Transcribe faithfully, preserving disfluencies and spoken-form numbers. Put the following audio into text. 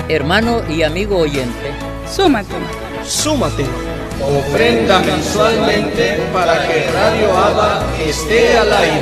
Hermano y amigo oyente, súmate. Súmate. Ofrenda mensualmente para que Radio Abba esté al aire.